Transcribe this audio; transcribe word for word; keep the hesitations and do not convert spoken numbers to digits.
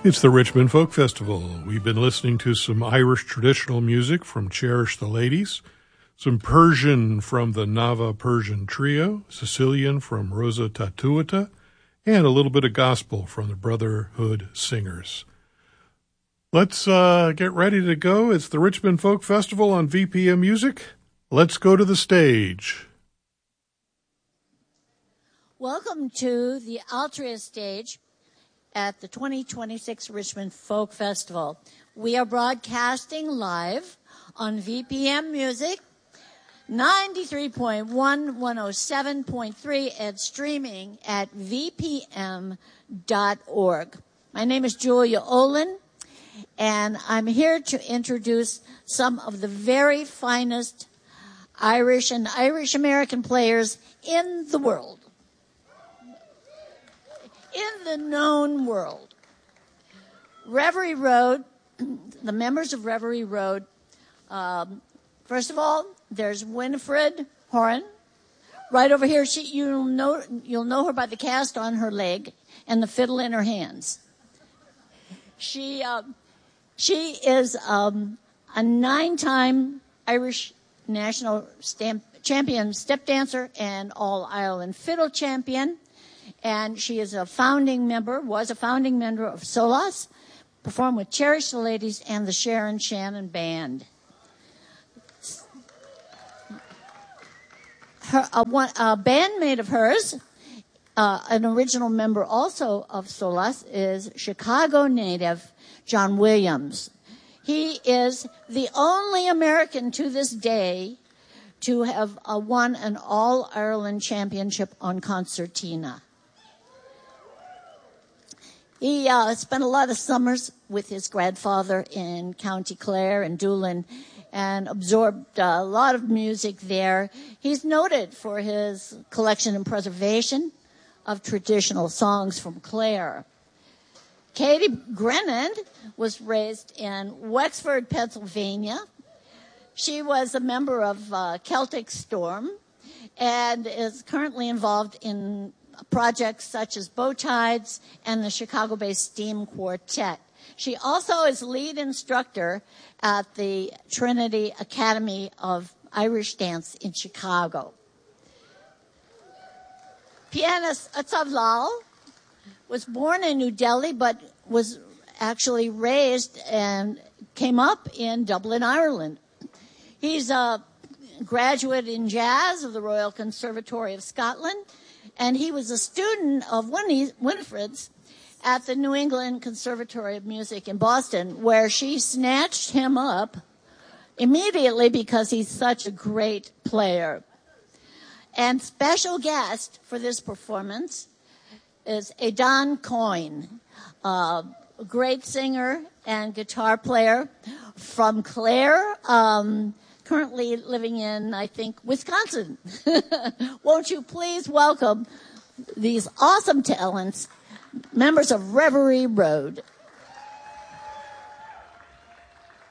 It's the Richmond Folk Festival. We've been listening to some Irish traditional music from Cherish the Ladies, some Persian from the Nava Persian Trio, Sicilian from Rosa Tatuata, and a little bit of gospel from the Brotherhood Singers. Let's uh, get ready to go. It's the Richmond Folk Festival on V P M Music. Let's go to the stage. Welcome to the Altria stage at the twenty twenty-six Richmond Folk Festival. We are broadcasting live on V P M Music, ninety-three point one, one oh seven point three, and streaming at v p m dot org. My name is Julia Olin, and I'm here to introduce some of the very finest Irish and Irish-American players in the world. In the known world. Reverie Road, the members of Reverie Road, um, first of all, there's Winifred Horan. Right over here, she, you'll know, you'll know her by the cast on her leg and the fiddle in her hands. She, uh, she is um, a nine-time Irish national stamp, champion step dancer and All-Ireland fiddle champion. And she is a founding member, was a founding member of Solas, performed with Cherish the Ladies and the Sharon Shannon Band. Her, a, one, a bandmate of hers, uh, an original member also of Solas, is Chicago native John Williams. He is the only American to this day to have uh, won an All-Ireland championship on concertina. He uh, spent a lot of summers with his grandfather in County Clare and Doolin and absorbed a lot of music there. He's noted for his collection and preservation of traditional songs from Clare. Katie Grennan was raised in Wexford, Pennsylvania. She was a member of uh, Celtic Storm and is currently involved in projects such as Bow Tides and the Chicago-based Steam Quartet. She also is lead instructor at the Trinity Academy of Irish Dance in Chicago. Pianist Atsav Lal was born in New Delhi, but was actually raised and came up in Dublin, Ireland. He's a graduate in jazz of the Royal Conservatory of Scotland, and he was a student of Winnie, Winifred's at the New England Conservatory of Music in Boston, where she snatched him up immediately because he's such a great player. And special guest for this performance is Aidan Coyne, a great singer and guitar player from Clare, um, currently living in, I think, Wisconsin. Won't you please welcome these awesome talents, members of Reverie Road.